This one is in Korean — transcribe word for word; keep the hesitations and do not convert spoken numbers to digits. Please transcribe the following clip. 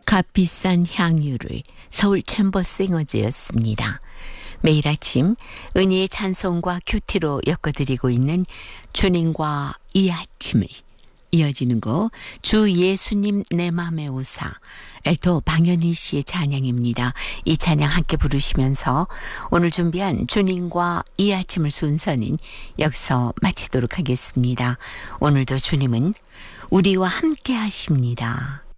값비싼 향유를 서울 챔버 싱어즈였습니다. 매일 아침 은희의 찬송과 큐티로 엮어드리고 있는 주님과 이 아침을 이어지는 거 주 예수님 내 맘에 오사 엘토 방현희 씨의 찬양입니다. 이 찬양 함께 부르시면서 오늘 준비한 주님과 이 아침을 순서는 여기서 마치도록 하겠습니다. 오늘도 주님은 우리와 함께 하십니다.